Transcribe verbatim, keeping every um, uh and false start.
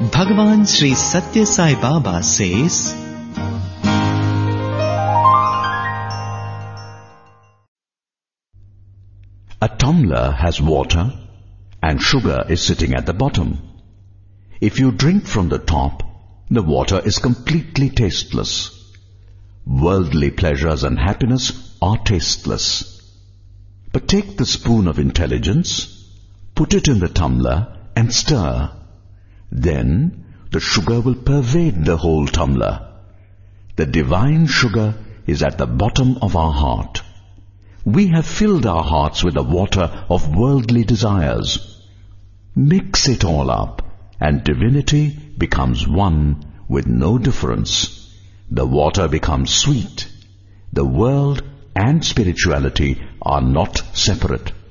Bhagavan Sri Satya Sai Baba says, a tumbler has water and sugar is sitting at the bottom. If you drink from the top, the water is completely tasteless. Worldly pleasures and happiness are tasteless. But take the spoon of intelligence, put it in the tumbler and stir. Then the sugar will pervade the whole tumbler. The divine sugar is at the bottom of our heart. We have filled our hearts with the water of worldly desires. Mix it all up, and divinity becomes one with no difference. The water becomes sweet. The world and spirituality are not separate.